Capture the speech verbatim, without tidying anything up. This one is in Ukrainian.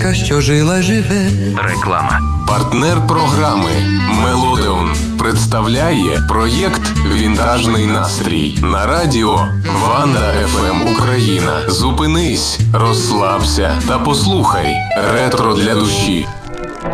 музика, що жила, живе. Реклама. Партнер програми Мелодеон представляє проєкт «Вінтажний настрій» на радіо Ванда еф ем Україна. Зупинись, розслабся та послухай ретро для душі.